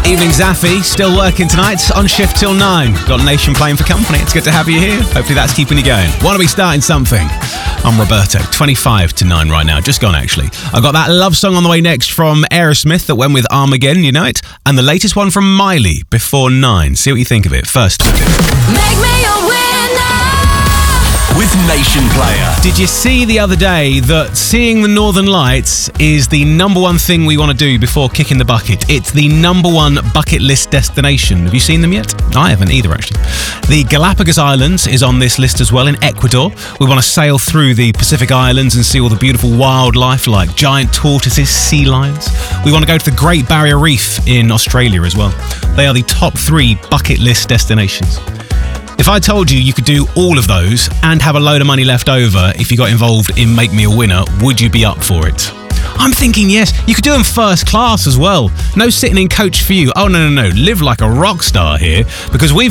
Evening Zaffy, still working tonight, on shift till 9. Got Nation playing for company. It's good to have you here. Hopefully that's keeping you going. Want to be starting something? I'm Roberto, 25 to 9 right now. Just gone, actually. I've got that love song on the way next from Aerosmith that went with Armageddon, you know it? And the latest one from Miley, Before 9. See what you think of it. First. Make me a winner with Nation Player. Did you see the other day that seeing the Northern Lights is the number one thing we want to do before kicking the bucket? It's the number one bucket list destination. Have you seen them yet? I haven't either, actually. The Galapagos Islands is on this list as well in Ecuador. We want to sail through the Pacific Islands and see all the beautiful wildlife like giant tortoises, sea lions. We want to go to the Great Barrier Reef in Australia as well. They are the top 3 bucket list destinations. If I told you could do all of those and have a load of money left over if you got involved in Make Me a Winner, would you be up for it? I'm thinking yes. You could do them first class as well. No sitting in coach for you. Oh, no. Live like a rock star here, because we've